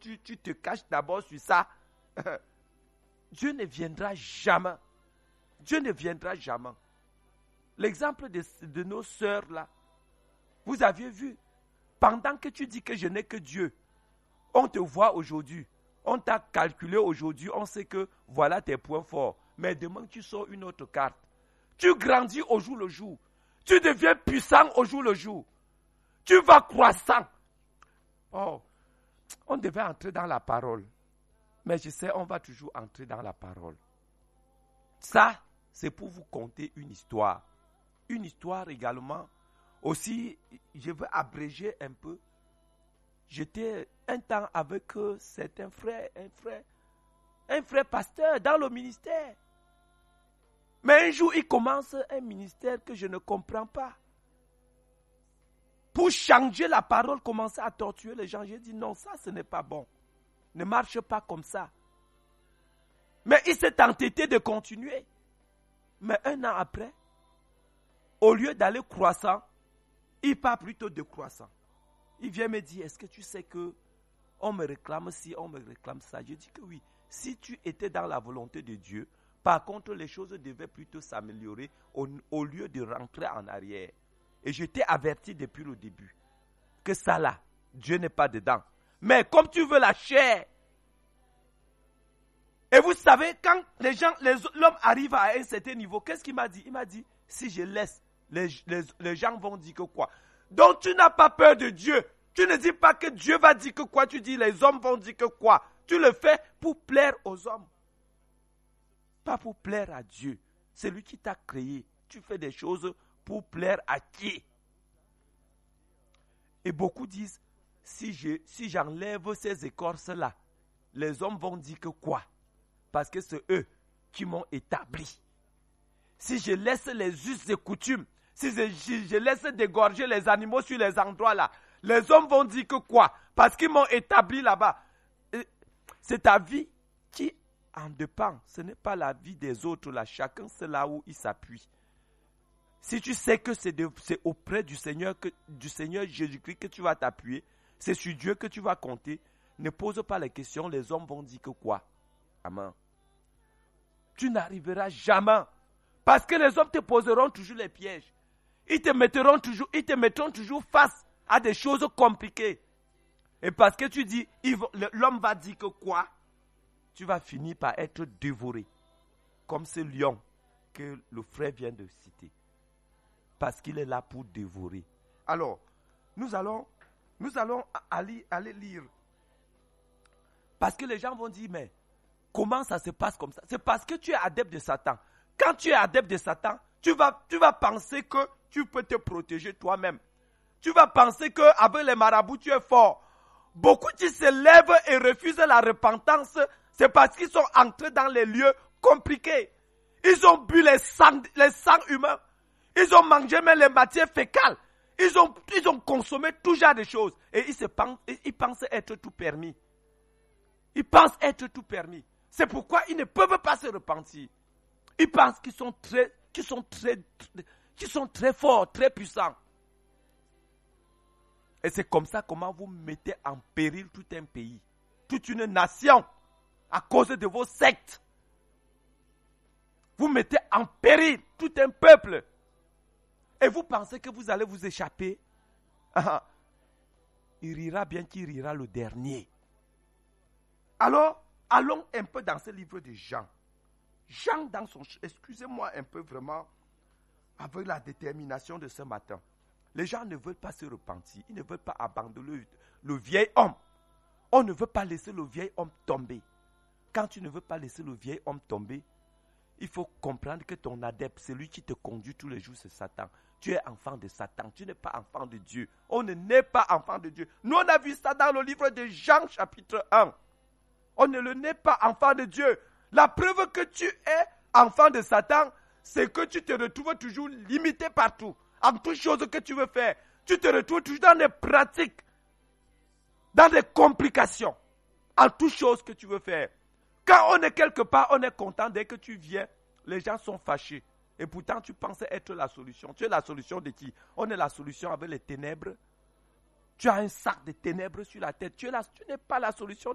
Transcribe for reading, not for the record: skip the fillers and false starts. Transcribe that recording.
tu te caches d'abord sur ça, Dieu ne viendra jamais. Dieu ne viendra jamais. L'exemple de nos sœurs là, vous aviez vu, pendant que tu dis que je n'ai que Dieu, on te voit aujourd'hui, on t'a calculé aujourd'hui, on sait que voilà tes points forts. Mais demain tu sors une autre carte. Tu grandis au jour le jour. Tu deviens puissant au jour le jour. Tu vas croissant. Oh, on devait entrer dans la parole. Mais je sais, on va toujours entrer dans la parole. Ça, c'est pour vous conter une histoire. Une histoire également. Aussi, je veux abréger un peu. J'étais un temps avec certains frères, un frère pasteur dans le ministère. Mais un jour, il commence un ministère que je ne comprends pas. Pour changer la parole, commencer à torturer les gens. J'ai dit non, ça ce n'est pas bon. Ne marche pas comme ça. Mais il s'est entêté de continuer. Mais un an après, au lieu d'aller croissant, il part plutôt décroissant. Il vient me dire, est-ce que tu sais que on me réclame ci, on me réclame ça? Je dis que oui. Si tu étais dans la volonté de Dieu, par contre, les choses devaient plutôt s'améliorer au lieu de rentrer en arrière. Et je t'ai averti depuis le début que ça là, Dieu n'est pas dedans. Mais comme tu veux la chair, et vous savez, quand l'homme arrive à un certain niveau, qu'est-ce qu'il m'a dit? Il m'a dit, si je laisse, les gens vont dire que quoi? Donc tu n'as pas peur de Dieu. Tu ne dis pas que Dieu va dire que quoi, tu dis les hommes vont dire que quoi. Tu le fais pour plaire aux hommes. Pas pour plaire à Dieu. C'est lui qui t'a créé. Tu fais des choses pour plaire à qui? Et beaucoup disent, si j'enlève ces écorces-là, les hommes vont dire que quoi? Parce que c'est eux qui m'ont établi. Si je laisse les us et coutumes, si je laisse dégorger les animaux sur les endroits là, les hommes vont dire que quoi? Parce qu'ils m'ont établi là-bas. C'est ta vie qui en dépend. Ce n'est pas la vie des autres là. Chacun c'est là où il s'appuie. Si tu sais que c'est auprès du Seigneur Jésus-Christ que tu vas t'appuyer, c'est sur Dieu que tu vas compter, ne pose pas les questions, les hommes vont dire que quoi? Amen. Tu n'arriveras jamais. Parce que les hommes te poseront toujours les pièges. Ils te mettront toujours face à des choses compliquées. Et parce que tu dis, l'homme va dire que quoi? Tu vas finir par être dévoré. Comme ce lion que le frère vient de citer. Parce qu'il est là pour dévorer. Alors, nous allons aller lire. Parce que les gens vont dire, mais comment ça se passe comme ça? C'est parce que tu es adepte de Satan. Quand tu es adepte de Satan, tu vas penser que tu peux te protéger toi-même. Tu vas penser qu'avec les marabouts, tu es fort. Beaucoup qui se lèvent et refusent la repentance, c'est parce qu'ils sont entrés dans les lieux compliqués. Ils ont bu les sangs humains. Ils ont mangé même les matières fécales. Ils ont consommé tout genre de choses. Et ils pensent être tout permis. Ils pensent être tout permis. C'est pourquoi ils ne peuvent pas se repentir. Ils pensent qu'ils sont très forts, très puissants. Et c'est comme ça comment vous mettez en péril tout un pays, toute une nation, à cause de vos sectes. Vous mettez en péril tout un peuple. Et vous pensez que vous allez vous échapper. Il rira bien qu'il rira le dernier. Alors, allons un peu dans ce livre de Jean. Jean, excusez-moi un peu vraiment, avec la détermination de ce matin. Les gens ne veulent pas se repentir. Ils ne veulent pas abandonner le vieil homme. On ne veut pas laisser le vieil homme tomber. Quand tu ne veux pas laisser le vieil homme tomber, il faut comprendre que ton adepte, celui qui te conduit tous les jours, c'est Satan. Tu es enfant de Satan. Tu n'es pas enfant de Dieu. On ne naît pas enfant de Dieu. Nous, on a vu ça dans le livre de Jean, chapitre 1. On ne le naît pas enfant de Dieu. La preuve que tu es enfant de Satan, c'est que tu te retrouves toujours limité partout. En toutes choses que tu veux faire. Tu te retrouves toujours dans des pratiques, dans des complications. En toutes choses que tu veux faire. Quand on est quelque part, on est content. Dès que tu viens, les gens sont fâchés. Et pourtant, tu pensais être la solution. Tu es la solution de qui? On est la solution avec les ténèbres. Tu as un sac de ténèbres sur la tête. Tu n'es pas la solution